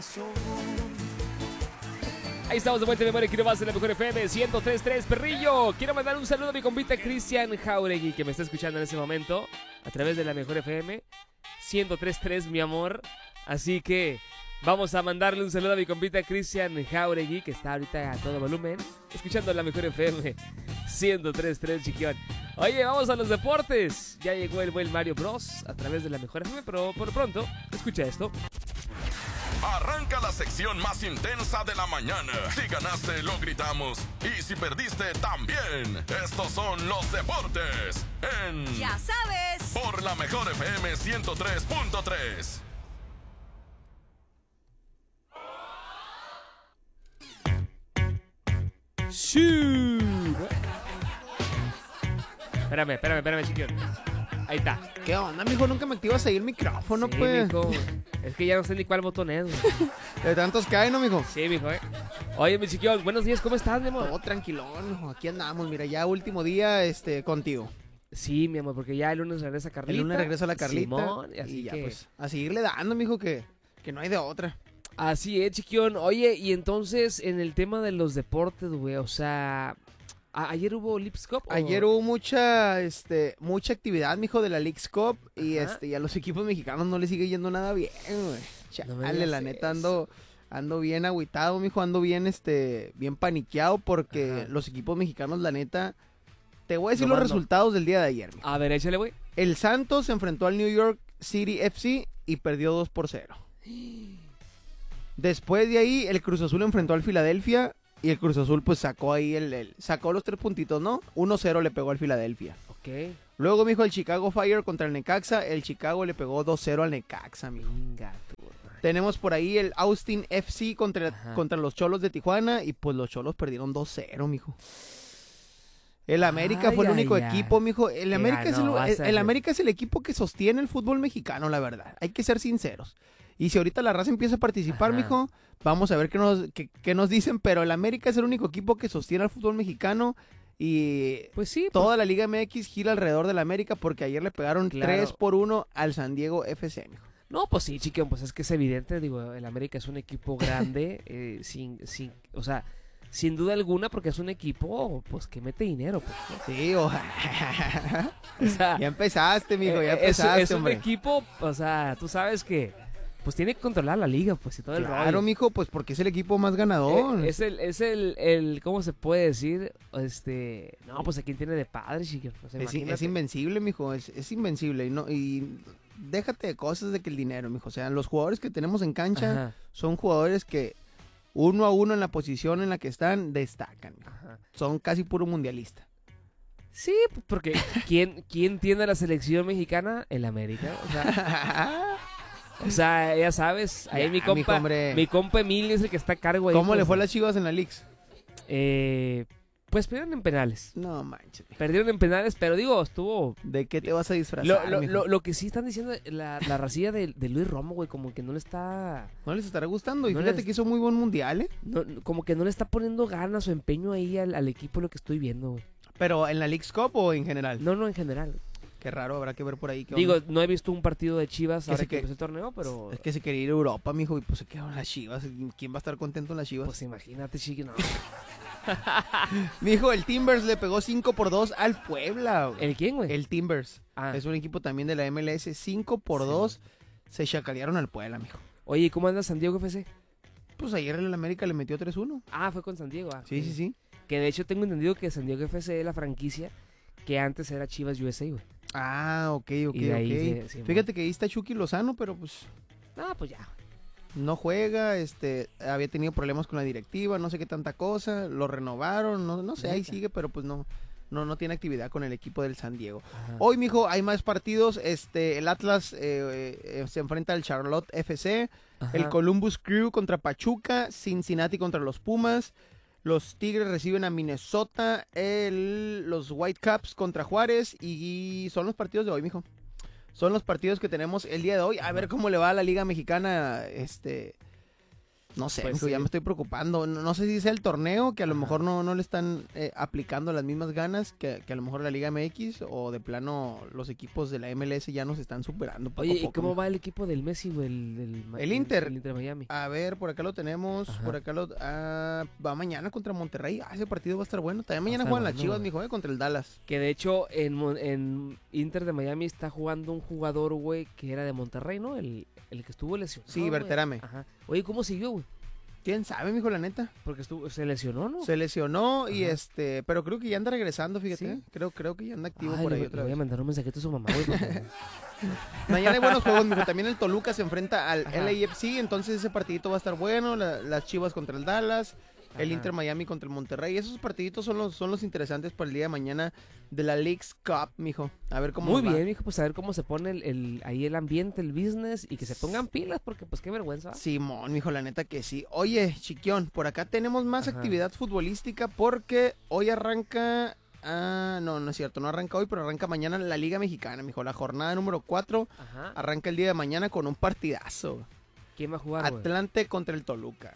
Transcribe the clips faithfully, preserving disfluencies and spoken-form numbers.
Ahí estamos de vuelta de memoria, quiero más en la mejor F M ciento tres punto tres, Perrillo. Quiero mandar un saludo a mi compita Cristian Jauregui, que me está escuchando en ese momento a través de la mejor F M ciento tres punto tres, mi amor. Así que vamos a mandarle un saludo a mi compita Cristian Jauregui, que está ahorita a todo volumen escuchando la mejor F M ciento tres punto tres, chiquión. Oye, vamos a los deportes. Ya llegó el buen Mario Bros a través de la mejor F M, pero por pronto, escucha esto. Arranca la sección más intensa de la mañana. Si ganaste, lo gritamos. Y si perdiste, también. Estos son los deportes en... Ya sabes. Por la mejor F M ciento tres punto tres. Sí. Espérame, espérame, espérame, chiquión. Ahí está. ¿Qué onda, mijo? Nunca me activas ahí el micrófono, Sí, pues. mijo. Es que ya no sé ni cuál botón es, güey. De tantos que hay, ¿no, mijo? Sí, mijo, eh. Oye, mi chiquión, buenos días, ¿cómo estás, mi amor? Todo tranquilón, mijo. Aquí andamos, mira, ya último día, este, contigo. Sí, mi amor, porque ya el lunes regresa Carlita. El lunes regresa la Carlita. Simón, y así y ya, que... pues, a seguirle dando, mijo, que, que no hay de otra. Así es, chiquión. Oye, y entonces, en el tema de los deportes, güey, o sea... ¿a- ¿Ayer hubo Lips Cup? o- Ayer hubo mucha, este, mucha actividad, mijo, de la Leagues Cup. Y, Ajá. este, y a los equipos mexicanos no les sigue yendo nada bien, güey. No me Chale, digas la neta, eso. ando... Ando bien agüitado, mijo, ando bien, este, bien paniqueado porque Ajá. los equipos mexicanos, la neta, te voy a decir No los mando. resultados del día de ayer, mijo. A ver, échale, güey. El Santos se enfrentó al New York City F C y perdió dos por cero. Después de ahí, el Cruz Azul enfrentó al Filadelfia y el Cruz Azul pues sacó ahí el, el- sacó los tres puntitos, ¿no? uno cero le pegó al Filadelfia. Ok. Luego, mijo, el Chicago Fire contra el Necaxa, el Chicago le pegó dos cero al Necaxa, mijo. Venga, tú. Tenemos por ahí el Austin F C contra, Ajá. contra los Cholos de Tijuana y pues los Cholos perdieron dos cero, mijo. El América Ay, fue el ay, único ay. equipo, mijo. El Que América, es el, ganó, vas el- a el ver. América es el equipo que sostiene el fútbol mexicano, la verdad. Hay que ser sinceros. Y si ahorita la raza empieza a participar, Ajá. mijo, vamos a ver qué nos, qué, qué nos dicen. Pero el América es el único equipo que sostiene al fútbol mexicano y Pues sí, toda la Liga M X gira alrededor del América porque ayer le pegaron Claro. tres por uno al San Diego F C, mijo. No, pues sí, chiquión, pues es que es evidente, digo, el América es un equipo grande, eh, sin, sin, o sea, sin duda alguna, porque es un equipo, pues, que mete dinero, pues, ¿no? Sí, o... O sea, ya empezaste, mijo, ya eh, es, empezaste, es un hombre. equipo, o sea, tú sabes que, pues, tiene que controlar la liga, pues, y todo el Claro, rollo. mijo, pues porque es el equipo más ganador. Eh, es el, es el, el, ¿cómo se puede decir? Este, no, pues, ¿a quién tiene de padre, chiquión? O sea, Es, imagínate. es invencible, mijo, es, es invencible. Y, no, y déjate de cosas de que el dinero, mijo. O sea, los jugadores que tenemos en cancha Ajá, son jugadores que uno a uno en la posición en la que están destacan, mijo. ajá. Son casi puro mundialista. Sí, pues, porque ¿quién, quién tiene a la selección mexicana? El América, o sea... O sea, ya sabes, ahí Ya, mi mijo, compa, hombre. mi compa Emilio es el que está a cargo ahí. ¿Cómo pues, le fue a las Chivas en la Leagues? Eh, pues perdieron en penales. No manches. mijo. Perdieron en penales, pero digo, estuvo... ¿De qué te vas a Lo, disfrazar, lo, mijo? lo, lo que sí están diciendo, la, la racilla de, de Luis Romo, güey, como que no le está... ¿No les estará gustando? Y No fíjate les- que hizo muy buen mundial, ¿eh? no- como que no le está poniendo ganas o empeño ahí al, al equipo, lo que estoy viendo, güey. Pero ¿en la Leagues Cup o en general? No, no, en general. Qué raro, habrá que ver por ahí. qué Digo, onda. no he visto un partido de Chivas Que ahora se que que- empezó el torneo, pero... Es que se quería ir a Europa, mijo, y pues se quedaron las Chivas. ¿Quién va a estar contento en las Chivas? Pues imagínate, chiqui, no. Mijo, el Timbers le pegó cinco por dos al Puebla, güey. ¿El quién, güey? El Timbers. Ah. Es un equipo también de la M L S. cinco por dos se chacalearon al Puebla, mijo. Oye, ¿y cómo anda San Diego F C? Pues ayer el América le metió tres uno. Ah, fue con San Diego. Ah, Sí, ok. sí, sí. Que de hecho tengo entendido que San Diego F C es la franquicia que antes era Chivas U S A, güey. Ah, ok, ok, Y de ahí ok. se- sí, Fíjate que ahí está Chucky Lozano, pero pues Ah, pues ya. no juega, este, había tenido problemas con la directiva, no sé qué tanta cosa, lo renovaron, no, no sé, ahí Neta. sigue, pero pues no, no, no tiene actividad con el equipo del San Diego. Ajá. Hoy, mijo, hay más partidos, este, el Atlas eh, eh, se enfrenta al Charlotte F C, Ajá. el Columbus Crew contra Pachuca, Cincinnati contra los Pumas, los Tigres reciben a Minnesota, el, los Whitecaps contra Juárez y son los partidos de hoy, mijo. Son los partidos que tenemos el día de hoy. A ver cómo le va a la Liga Mexicana, este, No sé, Pues mijo, sí. ya me estoy preocupando. No, no sé si sea el torneo, que a lo Ajá. mejor no, no le están eh, aplicando las mismas ganas que, que a lo mejor la Liga M X, o de plano los equipos de la M L S ya nos están superando poco Oye, a ¿y poco. cómo mijo. va el equipo del Messi, güey? El, del Ma- El Inter. El, Inter de Miami. A ver, por acá lo tenemos, Ajá. por acá lo... ah, va mañana contra Monterrey. Ah, ese partido va a estar bueno. También Va a mañana estar juegan las bueno, Chivas, güey. mijo, eh, contra el Dallas. Que de hecho en, Mon- en Inter de Miami está jugando un jugador, güey, que era de Monterrey, ¿no? El, el que estuvo lesionado. Sí, güey. Berterame. Ajá. Oye, ¿cómo siguió, güey? ¿Quién sabe, mijo, la neta? Porque estuvo, se lesionó, ¿no? Se lesionó y Ajá. este... Pero creo que ya anda regresando, fíjate. ¿Sí? ¿eh? Creo, creo que ya anda activo Ay, por le, ahí voy- otra le voy a vez. mandar un mensajito a su mamá, güey. porque- Mañana hay buenos juegos, mijo. También el Toluca se enfrenta al Ajá. L A F C, entonces ese partidito va a estar bueno. la- las Chivas contra el Dallas, el Ajá. Inter Miami contra el Monterrey. Esos partiditos son los, son los interesantes para el día de mañana de la Leagues Cup, mijo. A ver cómo Muy nos va. bien, hijo, pues a ver cómo se pone el, el- ahí el ambiente, el business y que se pongan pilas porque pues qué vergüenza. Simón, mijo, la neta que sí. Oye, Chiquión, por acá tenemos más Ajá. actividad futbolística porque hoy arranca... Ah, no, no es cierto, no arranca hoy, pero arranca mañana la Liga Mexicana, mijo. La jornada número cuatro Ajá. arranca el día de mañana con un partidazo. ¿Quién va a jugar, güey? Atlante contra el Toluca.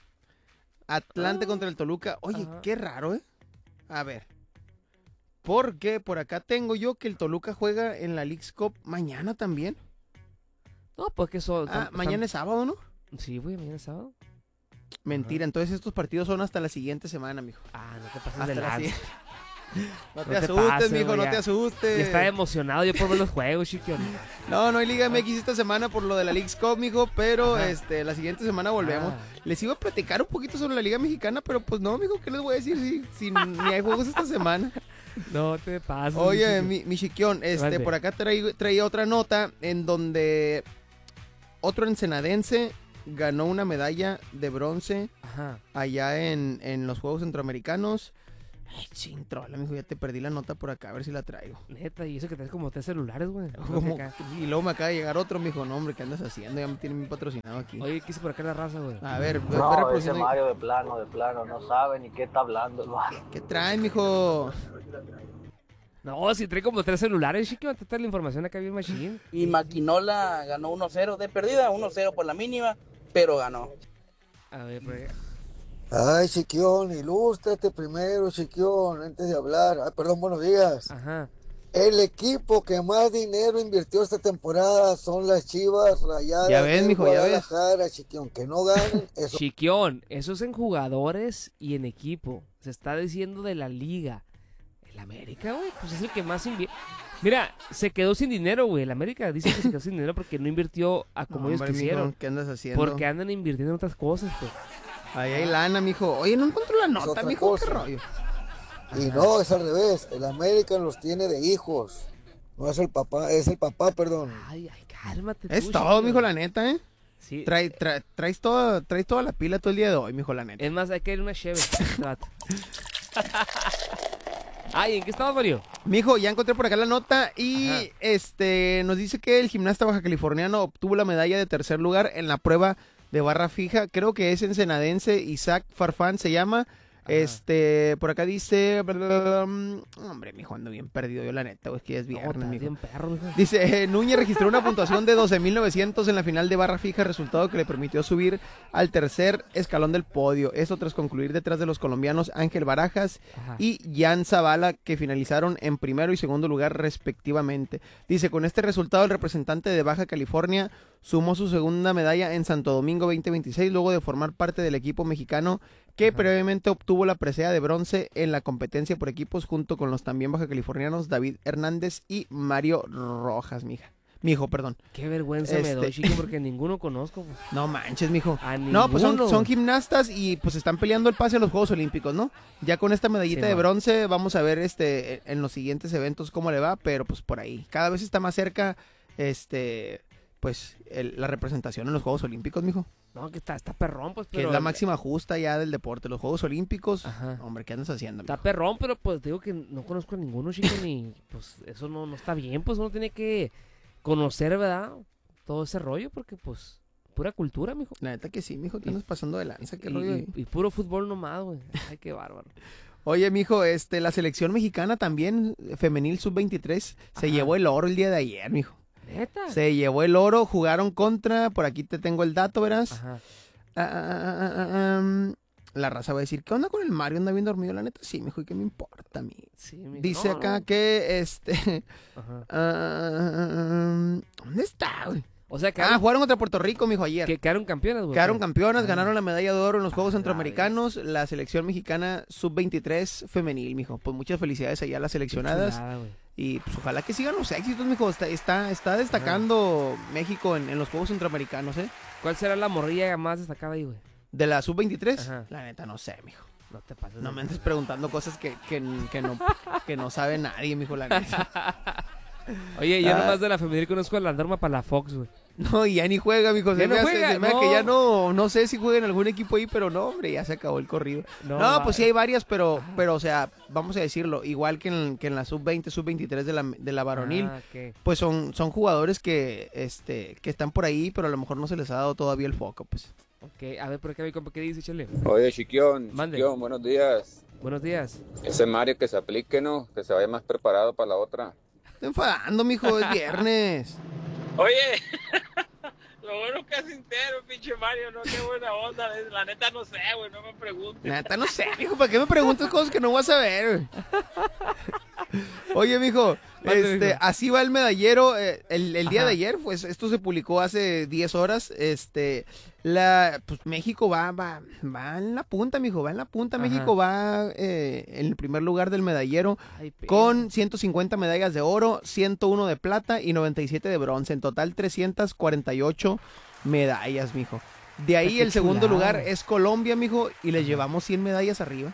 Atlante Ah. contra el Toluca. Oye, Ajá. qué raro, ¿eh? A ver. Porque por acá tengo yo que el Toluca juega en la Leagues Cup mañana también. No, pues que eso... Ah, mañana es sábado, ¿no? Sí, güey, mañana es sábado. Mentira, entonces estos partidos son hasta la siguiente semana, mijo. Ah, no te pases Hasta de la lanza. siguiente. No te No te asustes, pases, mijo, güey, no ya. te asustes. Ya estaba emocionado yo por ver los juegos, chiquión. No, no hay Liga M X esta semana por lo de la Leagues Cup, mijo, pero Ajá. este la siguiente semana volvemos. Ah. Les iba a platicar un poquito sobre la Liga Mexicana, pero pues no, mijo, ¿qué les voy a decir si, si ni hay juegos esta semana? No te pases. Oye, chiquión. mi, mi chiquión, este, Mande. por acá traí- traía otra nota en donde otro ensenadense ganó una medalla de bronce Ajá. allá en, en los Juegos Centroamericanos. Ay, ching, trola, mijo, ya te perdí la nota por acá, a ver si la traigo. Neta, y eso que traes como tres celulares, güey. Como- Acá. y luego me acaba de llegar otro, mijo, no, hombre, ¿qué andas haciendo? Ya me tienen bien patrocinado aquí. Oye, ¿qué hice por acá la raza, güey? A ver, ve- ve No, ese reproduciendo ahí. Mario de plano, de plano, no sabe ni qué está hablando el vato. ¿Qué traen, mijo? No, si trae como tres celulares, chiquión. Te está la información acá bien machín. Y Maquinola ganó uno cero de perdida, uno cero por la mínima, pero ganó. A ver, por ahí. Ay, Chiquión, ilústrate primero, Chiquión, antes de hablar. Ay, perdón, buenos días. Ajá. El equipo que más dinero invirtió esta temporada son las Chivas Rayadas Ya ves, del mijo, ya ves. Guadalajara, Chiquión. Que no ganen, eso. Chiquión, eso es en jugadores y en equipo. Se está diciendo de la liga. El América, güey, pues es el que más invierte. Mira, se quedó sin dinero, güey. El América dice que se quedó sin dinero porque no invirtió a como No, ellos hombre, quisieron. mijo, ¿qué andas haciendo? Porque andan invirtiendo en otras cosas, pues. Ahí hay lana, mijo. Oye, no encuentro la nota, otra mijo, qué cosa. rollo. Y no, es al revés. El América los tiene de hijos. No es el papá, es el papá, perdón. Ay, ay, cálmate. Es tú, todo, Chiquión. mijo, la neta, ¿eh? Sí. Trae, trae- traes, toda, traes toda la pila todo el día de hoy, mijo, la neta. Es más, hay que ir a una cheve. este vato. Ay, ¿en qué estamos, Mario? Mijo, ya encontré por acá la nota y Ajá. este nos dice que el gimnasta baja californiano obtuvo la medalla de tercer lugar en la prueba de barra fija. Creo que es ensenadense, Isaac Farfán se llama. Ajá. Este, por acá dice... blablabla, hombre, mijo, ando bien perdido yo, la neta, güey, es que ya es No, viernes, estás mijo. bien perro, mijo. Dice, eh, Núñez registró una puntuación de doce mil novecientos en la final de barra fija, resultado que le permitió subir al tercer escalón del podio. Esto tras concluir detrás de los colombianos Ángel Barajas Ajá. y Jan Zavala, que finalizaron en primero y segundo lugar respectivamente. Dice, con este resultado el representante de Baja California sumó su segunda medalla en Santo Domingo veinte veintiséis, luego de formar parte del equipo mexicano que Ajá. previamente obtuvo la presea de bronce en la competencia por equipos junto con los también baja californianos David Hernández y Mario Rojas, mija. Mijo, perdón. Qué vergüenza me Este- doy, chico, porque ninguno conozco. Pues. No manches, mijo. A No, pues son, ninguno. son gimnastas y pues están peleando el pase a los Juegos Olímpicos, ¿no? Ya con esta medallita Sí, de man. bronce vamos a ver este en los siguientes eventos cómo le va, pero pues por ahí. Cada vez está más cerca este pues el- la representación en los Juegos Olímpicos, mijo. No, que está, está perrón, pues. Que Pero es la máxima justa ya del deporte, los Juegos Olímpicos. Ajá. Hombre, ¿qué andas haciendo? Está mijo? perrón, pero pues digo que no conozco a ninguno, chico, ni. Pues eso no, no está bien, pues uno tiene que conocer, ¿verdad? Todo ese rollo, porque pues. Pura cultura, mijo. La neta que sí, mijo, te Y- andas pasando de lanza, qué Y, rollo. y- y puro fútbol nomás, güey. Ay, qué bárbaro. Oye, mijo, este, la selección mexicana también, femenil sub veintitrés, se Ajá. llevó el oro el día de ayer, mijo. Neta. Se llevó el oro, jugaron contra, por aquí te tengo el dato, verás. Ajá. ah, ah, ah, ah, um, la raza va a decir, ¿qué onda con el Mario? ¿Anda bien dormido? La neta, sí, mijo, ¿y qué me importa a mí? Sí, mijo. Dice No, acá no. que, este... Ajá. ah, ¿dónde está, güey? O sea, Ah, quedaron, jugaron contra Puerto Rico, mijo, ayer. que quedaron campeonas, güey. Quedaron ¿qué? campeonas, Ah. ganaron la medalla de oro en los Juegos la Centroamericanos, la selección mexicana sub veintitrés femenil, mijo. Pues muchas felicidades allá a las Qué seleccionadas. chulada, güey. Y pues ojalá que sigan los éxitos, mijo. Está, está, está destacando México en, en los Juegos Centroamericanos, ¿eh? ¿Cuál será la morrilla más destacada ahí, güey? De la sub veintitrés, Ajá. la neta no sé, mijo. No te pases. No de- me andes preguntando cosas que, que, que no, que no sabe nadie, mijo, la neta. Oye, yo Ah. nomás de la femenil conozco a la Norma Palafox, güey. No, y ya ni juega, mijo. Se ¿Ya no me hace, juega? se me hace No. que ya no, no sé si juega en algún equipo ahí, pero no, hombre, ya se acabó el corrido. No, va. pues sí hay varias, pero, pero, o sea, vamos a decirlo, igual que en, que en la sub veinte, sub veintitrés de la, de la varonil, Ah, ok. pues son, son jugadores que, este, que están por ahí, pero a lo mejor no se les ha dado todavía el foco, pues. Ok, a ver, por acá mi compa, ¿qué dice, Chele? Oye, Chiquión, Mande. Chiquión, buenos días. Buenos días. Ese Mario que se aplique, ¿no? Que se vaya más preparado para la otra. Estoy enfadando, mijo, es viernes. Oye, lo bueno que es sincero, pinche Mario, no, qué buena onda. La neta no sé, güey, no me preguntes. Neta, no sé, mijo, ¿para qué me preguntas cosas que no vas a ver, güey? Oye, mijo, Mande, este, mijo. así va el medallero. eh, el el día Ajá. de ayer, pues esto se publicó hace diez horas. Este, la, pues México va, va, va en la punta, mijo, va en la punta. Ajá. México va eh, en el primer lugar del medallero Ay, pe- con ciento cincuenta medallas de oro, ciento uno de plata y noventa y siete de bronce. En total, trescientas cuarenta y ocho medallas, mijo. De ahí qué el segundo chulada. lugar es Colombia, mijo, y le llevamos cien medallas arriba.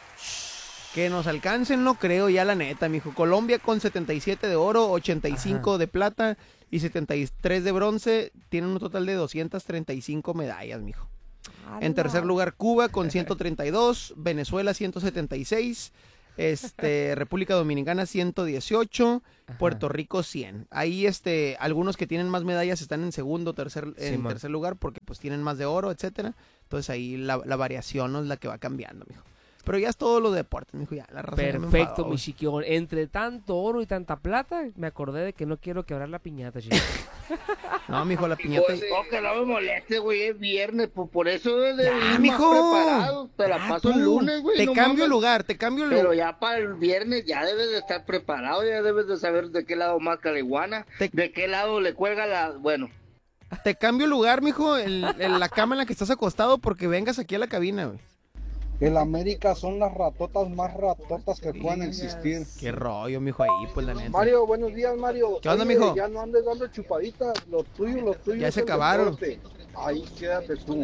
Que nos alcancen, no creo, ya la neta, mijo. Colombia con setenta y siete de oro, ochenta y cinco Ajá. de plata y setenta y tres de bronce. Tienen un total de doscientas treinta y cinco medallas, mijo. En tercer lugar, Cuba con ciento treinta y dos, Venezuela ciento setenta y seis, este, República Dominicana ciento dieciocho, Ajá. Puerto Rico cien. Ahí este, algunos que tienen más medallas están en segundo, tercer, en Simón. tercer lugar porque pues tienen más de oro, etcétera. Entonces ahí la, la variación no es la que va cambiando, mijo. Pero ya es todo lo de deportes, mijo, ya la raza ya me Perfecto, enfadó, mi güey. chiquión. Entre tanto oro y tanta plata, me acordé de que no quiero quebrar la piñata, chiquión. No, mijo, la piñata. No, que no me moleste, güey, es viernes, pues por eso de Ya, ir más mijo. preparado. Te la Ya, paso el tú. lunes, güey. Te no cambio mames. lugar, te cambio Pero lugar. ya para el viernes ya debes de estar preparado, ya debes de saber de qué lado marca la iguana, Te- de qué lado le cuelga la... Bueno, Te cambio lugar, mijo, en, en la cama en la que estás acostado porque vengas aquí a la cabina, güey. El América son las ratotas más ratotas que puedan existir. Qué rollo, mijo, ahí, pues la neta. Mario, buenos días, Mario. ¿Qué onda, Oye, mijo? Ya no andes dando chupaditas, lo tuyo, lo tuyo. Ya es se el acabaron. deporte. Ahí quédate tú.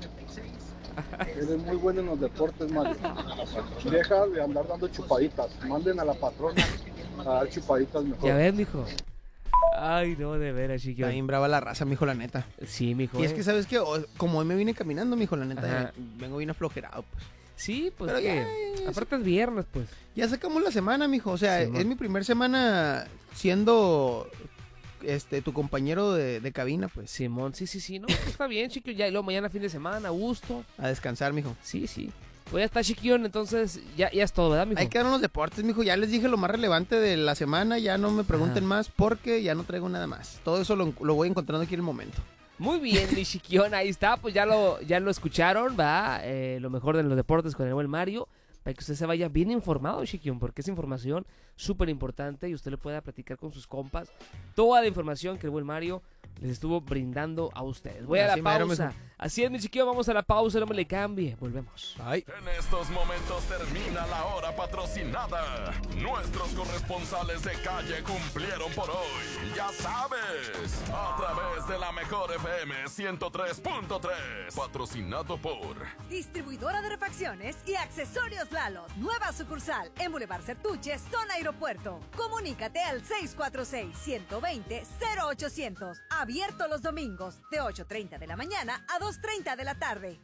Eres muy bueno en los deportes, Mario. Deja de andar dando chupaditas. Manden a la patrona a dar chupaditas mejor. Ya ves, mijo. Ay, no, de veras, Está chiquión. bien brava la raza, mijo, la neta. Sí, mijo. Y es eh. que, ¿sabes qué? O- Como hoy me vine caminando, mijo, la neta, Ajá. eh, vengo bien aflojerado, pues. Sí, pues Pero que... ya, ya, Aparte es viernes, pues. Ya sacamos la semana, mijo. O sea, Simón. es mi primer semana siendo este tu compañero de, de cabina, pues. Simón, sí, sí, sí. No, pues está bien, chiquión. Ya, y luego mañana fin de semana, a gusto. A descansar, mijo. Sí, sí. Pues ya está, chiquión. Entonces, ya, ya es todo, ¿verdad, mijo? Hay que dar unos deportes, mijo. Ya les dije lo más relevante de la semana. Ya no me pregunten Ajá. más porque ya no traigo nada más. Todo eso lo, lo voy encontrando aquí en el momento. Muy bien, mi chiquión, ahí está, pues ya lo, ya lo escucharon, va, eh, lo mejor de los deportes con el buen Mario, para que usted se vaya bien informado, chiquión, porque es información súper importante y usted le pueda platicar con sus compas toda la información que el buen Mario les estuvo brindando a ustedes. Voy a la Así mero, pausa, mijo. así es, mi chiquión, vamos a la pausa, no me le cambie, volvemos. Ay. En estos momentos termina la hora patrocinada. Nuestros corresponsales de calle cumplieron por hoy. Ya sabes, a través de la mejor F M ciento tres punto tres. Patrocinado por Distribuidora de refacciones y accesorios Lalos. Nueva sucursal en Boulevard Certuches, zona aeropuerto. Comunícate al seis cuatro seis, uno dos cero, cero ochocientos. Abierto los domingos de ocho treinta de la mañana a dos treinta de la tarde.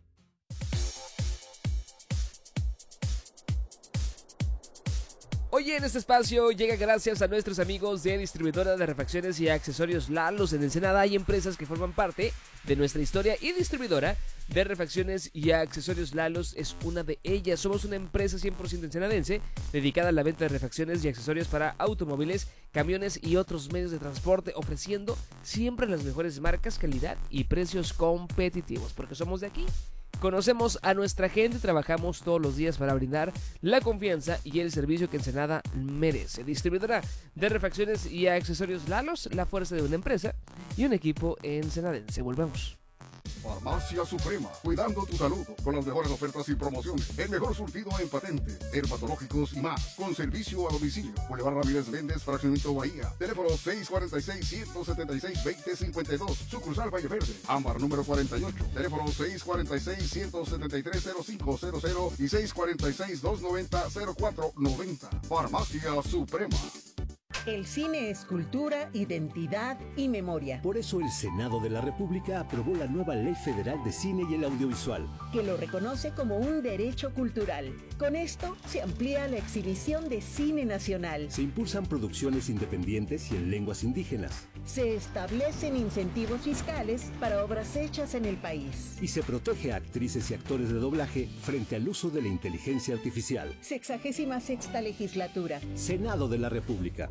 Oye, en este espacio llega gracias a nuestros amigos de Distribuidora de Refacciones y Accesorios Lalos en Ensenada. Hay empresas que forman parte de nuestra historia y Distribuidora de Refacciones y Accesorios Lalos es una de ellas. Somos una empresa cien por ciento ensenadense dedicada a la venta de refacciones y accesorios para automóviles camiones y otros medios de transporte, ofreciendo siempre las mejores marcas, calidad y precios competitivos, porque somos de aquí. Conocemos a nuestra gente y trabajamos todos los días para brindar la confianza y el servicio que Ensenada merece. Distribuidora de refacciones y accesorios Lalos, la fuerza de una empresa y un equipo ensenadense. Volvemos. Farmacia Suprema, cuidando tu salud con las mejores ofertas y promociones. El mejor surtido en patente, dermatológicos y más, con servicio a domicilio. Boulevard Ramírez Méndez, Fraccionamiento Bahía. Teléfono seis cuatro seis, uno siete seis, dos cero cinco dos. Sucursal Valle Verde. Ámbar número cuarenta y ocho. Teléfono seis cuatro seis, uno siete tres, cero cinco cero cero y seis cuatro seis, dos nueve cero, cero cuatro nueve cero. Farmacia Suprema. El cine es cultura, identidad y memoria. Por eso el Senado de la República aprobó la nueva Ley Federal de Cine y el Audiovisual, que lo reconoce como un derecho cultural. Con esto se amplía la exhibición de cine nacional. Se impulsan producciones independientes y en lenguas indígenas. Se establecen incentivos fiscales para obras hechas en el país. Y se protege a actrices y actores de doblaje frente al uso de la inteligencia artificial. Sexagésima sexta legislatura. Senado de la República.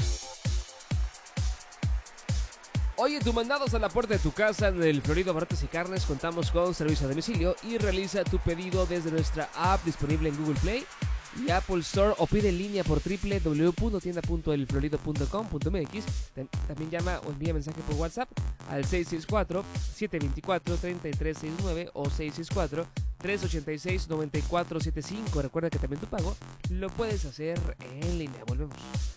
Oye, tu mandados a la puerta de tu casa en el Florido Barrotes y Carnes. Contamos con servicio a domicilio y realiza tu pedido desde nuestra app disponible en Google Play y Apple Store o pide en línea por doble u doble u doble u punto tienda punto el florido punto com punto m x. También llama o envía mensaje por WhatsApp al seis seis cuatro, siete dos cuatro, tres tres seis nueve o seis seis cuatro, tres ocho seis, nueve cuatro siete cinco. Recuerda que también tu pago lo puedes hacer en línea. Volvemos.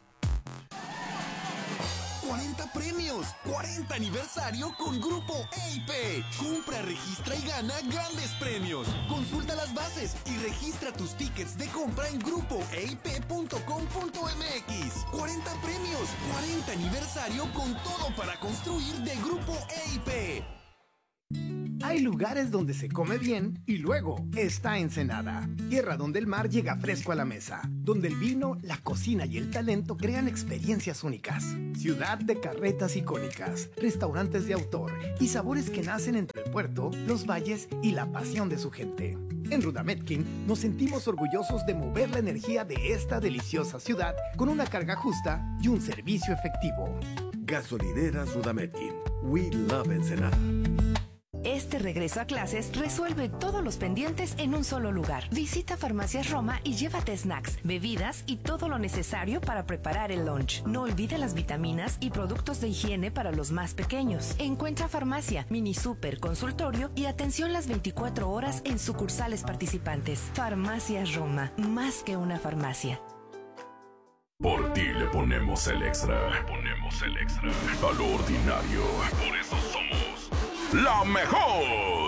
cuarenta premios, cuarenta aniversario con Grupo A I P. Compra, registra y gana grandes premios. Consulta las bases y registra tus tickets de compra en grupo a i p punto com punto m x. cuarenta premios, cuarenta aniversario con todo para construir de Grupo A I P. Hay lugares donde se come bien y luego está Ensenada, tierra donde el mar llega fresco a la mesa, donde el vino, la cocina y el talento crean experiencias únicas, ciudad de carretas icónicas, restaurantes de autor y sabores que nacen entre el puerto, los valles y la pasión de su gente. En Rudametkin nos sentimos orgullosos de mover la energía de esta deliciosa ciudad con una carga justa y un servicio efectivo. Gasolineras Rudametkin. We love Ensenada. Este regreso a clases resuelve todos los pendientes en un solo lugar. Visita Farmacias Roma y llévate snacks, bebidas y todo lo necesario para preparar el lunch. No olvide las vitaminas y productos de higiene para los más pequeños. Encuentra farmacia, mini super, consultorio y atención las veinticuatro horas en sucursales participantes. Farmacias Roma, más que una farmacia. Por ti le ponemos el extra. Le ponemos el extra. A lo ordinario. Por eso somos la mejor.